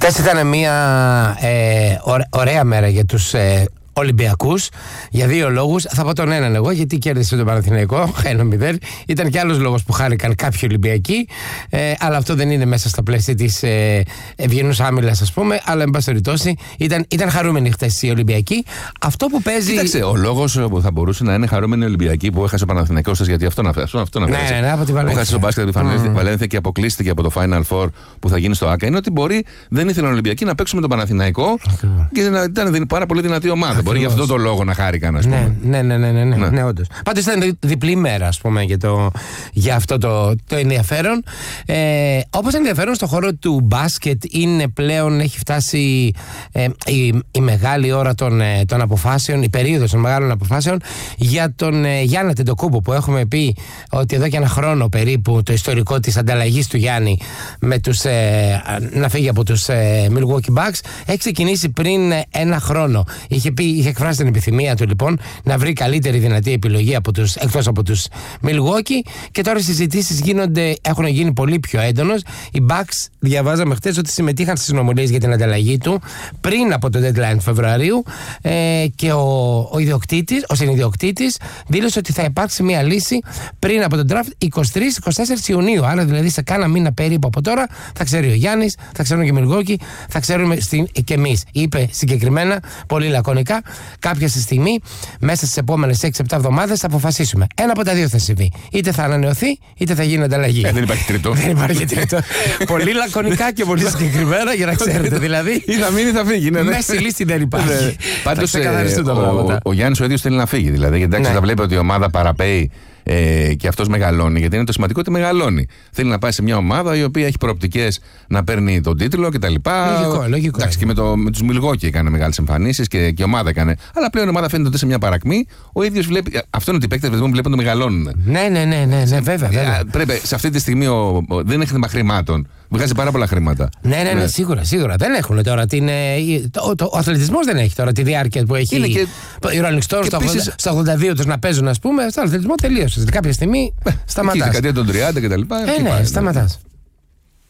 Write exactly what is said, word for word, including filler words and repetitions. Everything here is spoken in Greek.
Χτες ήταν μια ε, ωραία μέρα για τους ε, Ολυμπιακούς για δύο λόγους. Θα πω τον έναν εγώ, γιατί κέρδισε τον Παναθηναϊκό ένα μηδέν. Ήταν και άλλος λόγος που χάρηκαν κάποιοι Ολυμπιακοί, ε, αλλά αυτό δεν είναι μέσα στα πλαίσια της ε, ευγενούς άμυλας, ας πούμε. Αλλά εν πάση περιπτώσει ήταν, ήταν χαρούμενοι χτες οι Ολυμπιακοί. Αυτό που παίζει. Κοίταξε, ο λόγος που θα μπορούσε να είναι χαρούμενοι οι Ολυμπιακοί που έχασε ο Παναθηναϊκός σας, γιατί αυτό να φέρει. Αυτό να φέρει. Ναι, ναι, ναι, από τη Βαλένθια. Που έχασε τον μπάσκετ από τη Βαλένθια και αποκλείστηκε από το Final Four που θα γίνει στο ΆΚΑ. Είναι ότι μπορεί, δεν ήθελαν οι Ολυμπιακοί να παίξουν με τον Παναθηναϊκό και ήταν πάρα πολύ δυνατή ομάδα. Μπορεί γι' αυτό το λόγο να χάρηκαν, ας πούμε. Ναι, ναι, ναι, ναι, ναι, ναι, ναι όντως. Πάντως ήταν διπλή μέρα, ας πούμε, για, το, για αυτό το, το ενδιαφέρον. Ε, όπως ενδιαφέρον στον χώρο του μπάσκετ είναι πλέον, έχει φτάσει ε, η, η μεγάλη ώρα των, ε, των αποφάσεων, η περίοδος των μεγάλων αποφάσεων για τον ε, Γιάννη Αντετοκούνμπο, που έχουμε πει ότι εδώ και ένα χρόνο περίπου το ιστορικό της ανταλλαγής του Γιάννη με τους, ε, να φύγει από τους ε, Milwaukee Bucks έχει ξεκινήσει πριν ένα χρόνο. Είχε, πει, είχε εκφράσει την επιθυμία του λοιπόν να βρει καλύτερη δυνατή επιλογή από τους, εκτός από τους Milwaukee, και τώρα οι συζητήσεις γίνονται, έχουν γίνει πολύ πιο έντονος. Οι Bucks, διαβάζαμε χτες, ότι συμμετείχαν στις συνομιλίες για την ανταλλαγή του πριν από το deadline του Φεβρουαρίου, ε, και ο, ο ιδιοκτήτης, ο συνιδιοκτήτης δήλωσε ότι θα υπάρξει μια λύση πριν από τον draft είκοσι τρεις με είκοσι τέσσερις Ιουνίου. Άρα δηλαδή σε κάνα μήνα περίπου από τώρα θα ξέρει ο Γιάννης, θα ξέρουν και οι Milwaukee, θα ξέρουμε και εμείς. Είπε συγκεκριμένα, πολύ λακωνικά, κάποια στιγμή μέσα στις επόμενες έξι επτά εβδομάδες θα αποφασίσουμε. Ένα από τα δύο θα συμβεί. Είτε θα ανανεωθεί, είτε θα γίνει ανταλλαγή. Ε, δεν υπάρχει τρίτο. Δεν υπάρχει τρίτο. Πολύ λακωνικά και πολύ συγκεκριμένα, για να ξέρετε. Δηλαδή. Ή θα μείνει ή θα φύγει. Ναι, ναι. Μέση λύση δεν υπάρχει. Πάντως ο, ο Γιάννης ο ίδιος θέλει να φύγει. Δηλαδή, εντάξει, ναι. Θα βλέπει ότι η ομάδα παραπέει. Ε, και αυτός μεγαλώνει, γιατί είναι το σημαντικό ότι μεγαλώνει. Θέλει να πάει σε μια ομάδα η οποία έχει προοπτικές να παίρνει τον τίτλο κτλ. Λογικό, λογικό. Εντάξει, και με, το, με τους Milwaukee έκανε μεγάλες εμφανίσεις και, και η ομάδα έκανε. Αλλά πλέον η ομάδα φαίνεται ότι σε μια παρακμή. Ο ίδιος βλέπει. Αυτό είναι ότι οι παίκτες βλέπουν να μεγαλώνουν. Ναι, ναι, ναι, ναι, ναι, βέβαια, βέβαια. Πρέπει, σε αυτή τη στιγμή ο, ο, δεν έχει θέμα χρημάτων. Βγάζει πάρα πολλά χρήματα. Ναι, ναι, ναι, ναι, σίγουρα, σίγουρα. Δεν έχουν τώρα την. Το, το, ο αθλητισμός δεν έχει τώρα τη διάρκεια που έχει. Και, οι Rolling Stones στο επίσης, ογδόντα δύο τους να παίζουν, ας πούμε. Στον αθλητισμό τελείωσε. Κάποια στιγμή σταματάς. Στη δεκαετία των τριάντα κτλ. Ε, ναι, σταματάς.